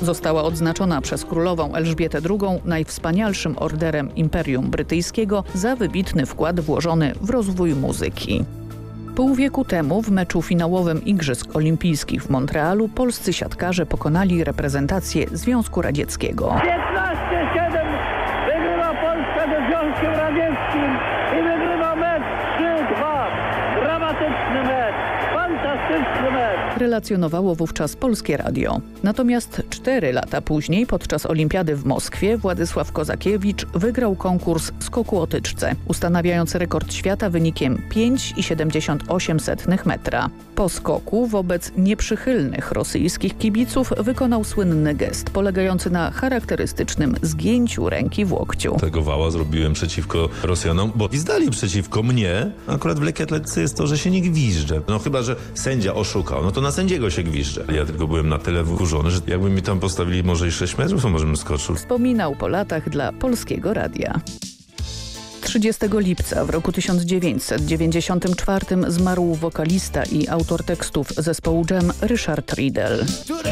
Została odznaczona przez królową Elżbietę II najwspanialszym orderem Imperium Brytyjskiego za wybitny wkład włożony w rozwój muzyki. Pół wieku temu w meczu finałowym Igrzysk Olimpijskich w Montrealu polscy siatkarze pokonali reprezentację Związku Radzieckiego. 15-7 wygrywa Polska ze Związkiem Radzieckim i wygrywa mecz 3-2. Dramatyczny mecz, fantastyczny mecz. Relacjonowało wówczas Polskie Radio. Natomiast 4 lata później, podczas Olimpiady w Moskwie, Władysław Kozakiewicz wygrał konkurs skoku o tyczce, ustanawiając rekord świata wynikiem 5,78 metra. Po skoku wobec nieprzychylnych rosyjskich kibiców wykonał słynny gest, polegający na charakterystycznym zgięciu ręki w łokciu. Tego wała zrobiłem przeciwko Rosjanom, bo gwizdali przeciwko mnie. Akurat w lekkiej atletyce jest to, że się nie gwizdże. No chyba, że sędzia oszukał, no to na sędziego się gwizdże. Ja tylko byłem na tyle wkurzony, że jakby mi tam postawili może i 6 metrów, to może bym skoczył. Wspominał po latach dla Polskiego Radia. 30 lipca w roku 1994 zmarł wokalista i autor tekstów zespołu Jam Ryszard Riedel.